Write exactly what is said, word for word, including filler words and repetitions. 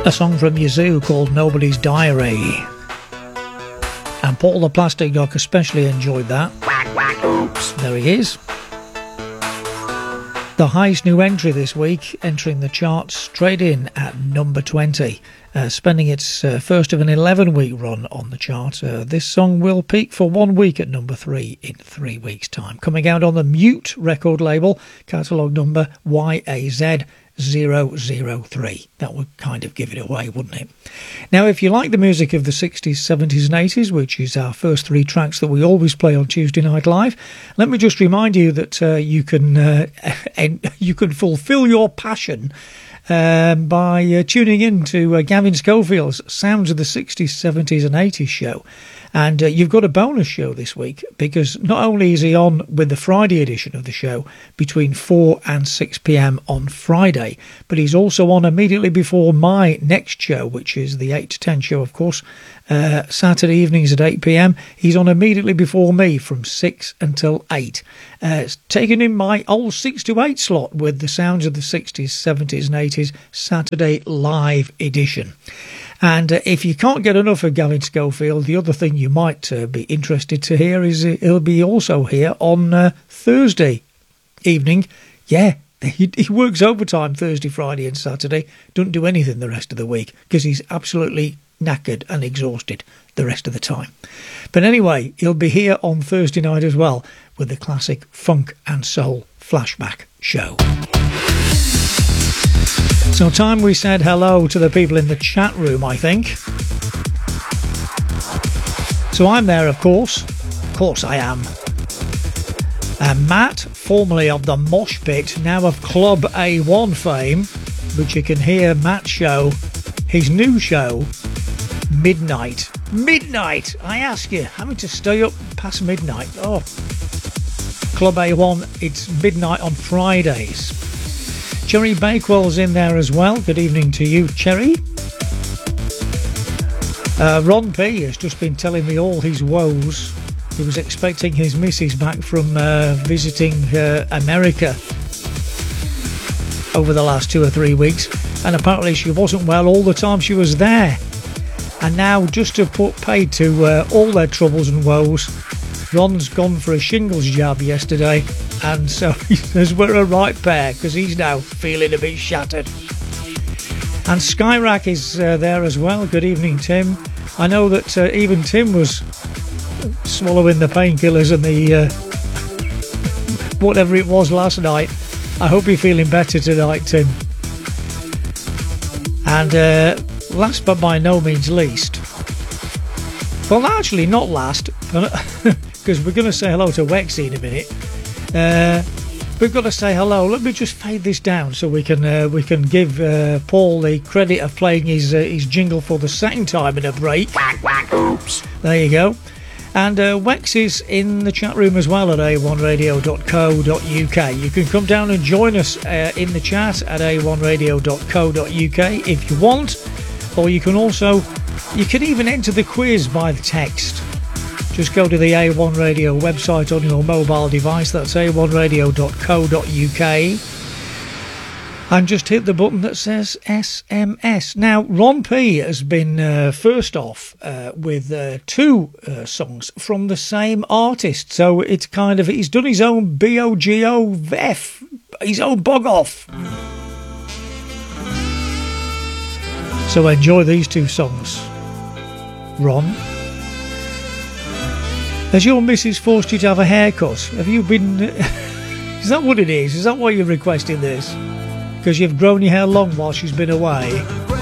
A song from Yazoo called Nobody's Diary. And Paul the Plastic Doc especially enjoyed that. Whack, whack, oops. There he is. The highest new entry this week, entering the charts straight in at number twenty. Uh, spending its uh, first of an eleven-week run on the chart. Uh, this song will peak for one week at number three in three weeks' time. Coming out on the Mute record label, catalogue number Y A Z zero zero three. That would kind of give it away, wouldn't it? Now, if you like the music of the sixties, seventies and eighties, which is our first three tracks that we always play on Tuesday Night Live, let me just remind you that uh, you can uh, and you can fulfil your passion Um, by uh, tuning in to uh, Gavin Schofield's Sounds of the sixties, seventies and eighties show. And uh, you've got a bonus show this week, because not only is he on with the Friday edition of the show between four and six p.m. on Friday, but he's also on immediately before my next show, which is the eight to ten show, of course, uh, Saturday evenings at eight p.m. He's on immediately before me from six until eight. Uh, it's taken in my old six to eight slot with the Sounds of the sixties, seventies and eighties Saturday live edition. And uh, if you can't get enough of Gavin Schofield, the other thing you might uh, be interested to hear is uh, he'll be also here on uh, Thursday evening. Yeah, he, he works overtime Thursday, Friday and Saturday. Doesn't do anything the rest of the week because he's absolutely knackered and exhausted the rest of the time. But anyway, he'll be here on Thursday night as well with the classic Funk and Soul Flashback show. So time we said hello to the people in the chat room, I think. So I'm there, of course. Of course I am. And Matt, formerly of the Mosh Pit, now of Club A one fame, which you can hear Matt's show, his new show, Midnight. Midnight! I ask you, having to stay up past midnight. Oh. Club A one, it's midnight on Fridays. Cherry Bakewell's in there as well. Good evening to you, Cherry. Uh, Ron P has just been telling me all his woes. He was expecting his missus back from uh, visiting uh, America over the last two or three weeks, and apparently she wasn't well all the time she was there. And now, just to put paid to uh, all their troubles and woes, Ron's gone for a shingles jab yesterday, and so he says we're a right pair because he's now feeling a bit shattered. And Skyrack is uh, there as well. Good evening, Tim. I know that uh, even Tim was swallowing the painkillers and the uh, whatever it was last night. I hope you're feeling better tonight, Tim. And uh, last but by no means least, well, actually not last, because we're going to say hello to Wexy in a minute. Uh, we've got to say hello. Let me just fade this down so we can uh, we can give uh, Paul the credit of playing his uh, his jingle for the second time in a break. Whack, whack, oops. There you go. And uh, Wex is in the chat room as well at a one radio dot co dot uk. You can come down and join us uh, in the chat at a one radio dot co dot uk if you want, or you can also you can even enter the quiz by the text. Just go to the A one Radio website on your mobile device, that's a one radio dot co dot uk, and just hit the button that says S M S. Now, Ron P has been uh, first off uh, with uh, two uh, songs from the same artist, so it's kind of, he's done his own B O G O F, his own bog off. So enjoy these two songs. Ron, has your missus forced you to have a haircut? Have you been... Is that what it is? Is that why you're requesting this? Because you've grown your hair long while she's been away?